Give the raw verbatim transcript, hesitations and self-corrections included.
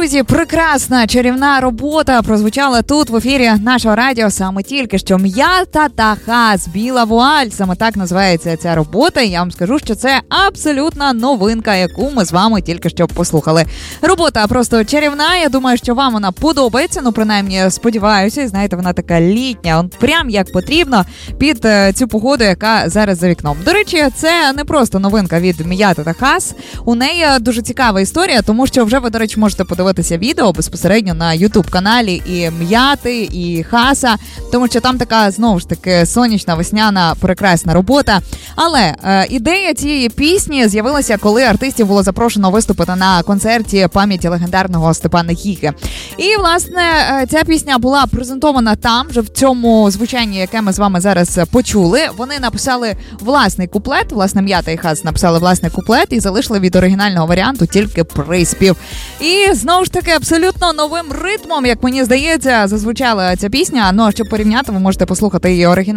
друзі, прекрасна чарівна робота прозвучала тут в ефірі нашого радіо саме тільки що. М'ята та хас, біла вуаль, саме так називається ця робота. І я вам скажу, що це абсолютна новинка, яку ми з вами тільки що послухали. Робота просто чарівна, я думаю, що вам вона подобається, ну принаймні сподіваюся, і знаєте, вона така літня, от прям як потрібно під цю погоду, яка зараз за вікном. До речі, це не просто новинка від М'яти та хас, у неї дуже цікава історія, тому що вже ви, до речі, можете подивитися відео безпосередньо на ютуб-каналі і М'яти, і Хаса, тому що там така, знову ж таки, сонячна, весняна, прекрасна робота. Але е, ідея цієї пісні з'явилася, коли артистів було запрошено виступити на концерті пам'яті легендарного Степана Гіги. І, власне, е, ця пісня була презентована там, вже в цьому звучанні, яке ми з вами зараз почули. Вони написали власний куплет, власне, М'ята і Хас написали власний куплет і залишили від оригінального варіанту тільки приспів. І, знову ж таки, абсолютно новим ритмом, як мені здається, зазвучала ця пісня. Ну, а щоб порівняти, ви можете послухати її оригінал.